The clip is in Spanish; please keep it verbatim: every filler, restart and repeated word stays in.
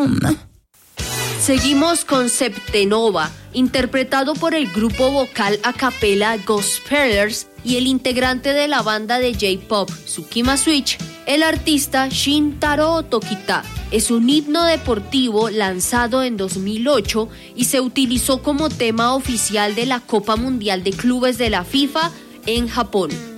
Japón. Seguimos con Septenova, interpretado por el grupo vocal a capela Gospelers y el integrante de la banda de J-pop Tsukima Switch. El artista Shintaro Tokita es un himno deportivo lanzado en dos mil ocho y se utilizó como tema oficial de la Copa Mundial de Clubes de la FIFA en Japón.